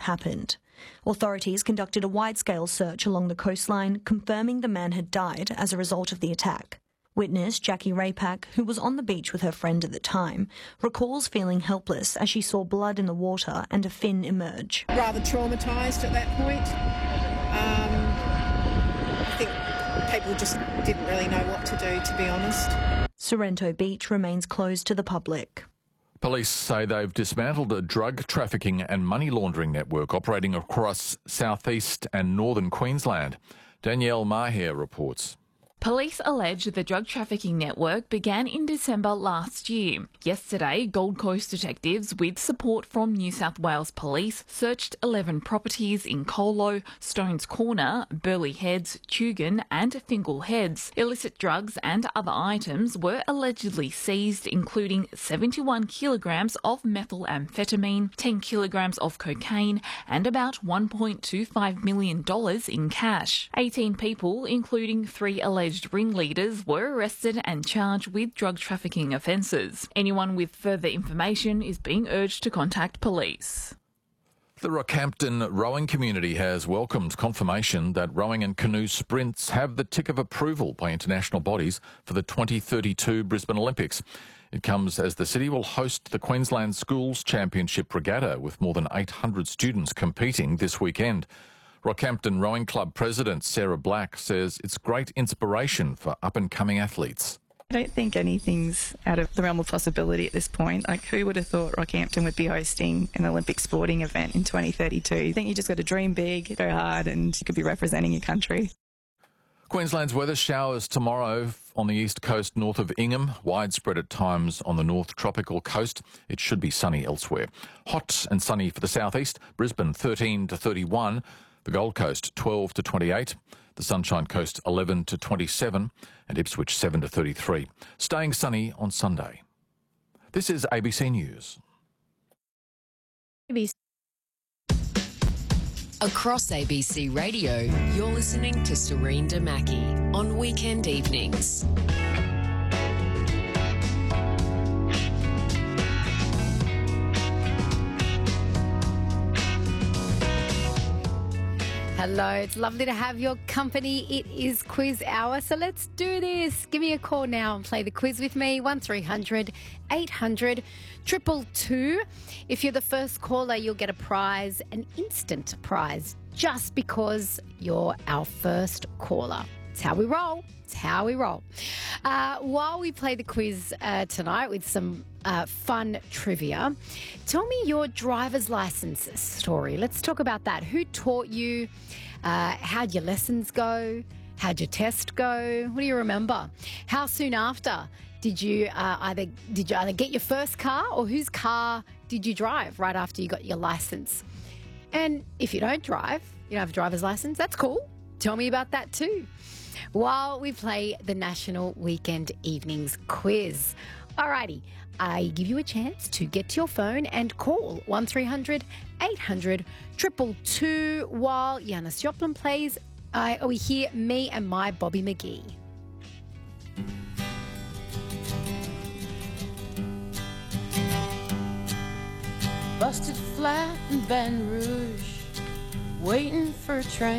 happened. Authorities conducted a wide-scale search along the coastline, confirming the man had died as a result of the attack. Witness Jackie Rapak, who was on the beach with her friend at the time, recalls feeling helpless as she saw blood in the water and a fin emerge. Rather traumatised at that point. I think people just didn't really know what to do, to be honest. Sorrento Beach remains closed to the public. Police say they've dismantled a drug trafficking and money laundering network operating across southeast and northern Queensland. Danielle Maher reports. Police allege the drug trafficking network began in December last year. Yesterday, Gold Coast detectives, with support from New South Wales Police, searched 11 properties in Colo, Stones Corner, Burleigh Heads, Tugun and Fingal Heads. Illicit drugs and other items were allegedly seized, including 71 kilograms of methamphetamine, 10 kilograms of cocaine and about $1.25 million in cash. 18 people, including 3 alleged ringleaders, were arrested and charged with drug trafficking offences. Anyone with further information is being urged to contact police. The Rockhampton rowing community has welcomed confirmation that rowing and canoe sprints have the tick of approval by international bodies for the 2032 Brisbane Olympics. It comes as the city will host the Queensland Schools Championship Regatta with more than 800 students competing this weekend. Rockhampton Rowing Club President Sarah Black says it's great inspiration for up-and-coming athletes. I don't think anything's out of the realm of possibility at this point. Like, who would have thought Rockhampton would be hosting an Olympic sporting event in 2032? I think you just got to dream big, go hard, and you could be representing your country. Queensland's weather: showers tomorrow on the east coast north of Ingham, widespread at times on the north tropical coast. It should be sunny elsewhere. Hot and sunny for the southeast, Brisbane 13 to 31. The Gold Coast 12 to 28, the Sunshine Coast 11 to 27 and Ipswich 7 to 33. Staying sunny on Sunday. This is ABC News. Across ABC Radio, you're listening to Serene Damaki on weekend evenings. Hello, it's lovely to have your company. It is quiz hour, so let's do this. Give me a call now and play the quiz with me. 1300 800 222. If you're the first caller, you'll get a prize, an instant prize, just because you're our first caller. It's how we roll. It's how we roll. While we play the quiz tonight with some fun trivia, tell me your driver's license story. Let's talk about that. Who taught you? How'd your lessons go? How'd your test go? What do you remember? How soon after did you either get your first car, or whose car did you drive right after you got your license? And if you don't drive, you don't have a driver's license, that's cool. Tell me about that too, while we play the National Weekend Evenings Quiz. Alrighty, I give you a chance to get to your phone and call 1300 800 222 while Janis Joplin plays We Hear Me and My Bobby McGee. Busted flat in Baton Rouge, waiting for a train.